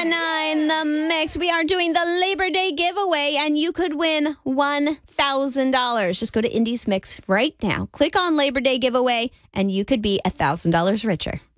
1059 The Mix. We are doing the Labor Day giveaway, and you could win $1,000. Just go to Indy's Mix right now. Click on Labor Day giveaway, and you could be $1,000 richer.